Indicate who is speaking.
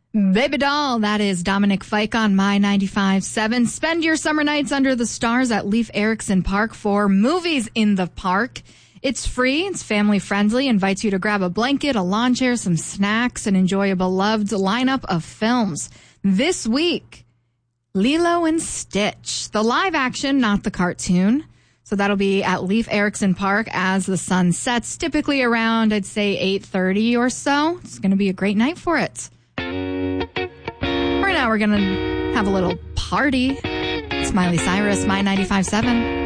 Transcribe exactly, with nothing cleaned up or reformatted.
Speaker 1: Baby Doll, that is Dominic Fike on My ninety-five point seven. Spend your summer nights under the stars at Leif Erikson Park for Movies in the Park. It's free, it's family friendly, invites you to grab a blanket, a lawn chair, some snacks, and enjoy a beloved lineup of films. This week, Lilo and Stitch, the live action, not the cartoon. So that'll be at Leif Erikson Park as the sun sets, typically around, I'd say, eight thirty or so. It's going to be a great night for it. Right now, we're going to have a little party. It's Miley Cyrus, My ninety-five point seven.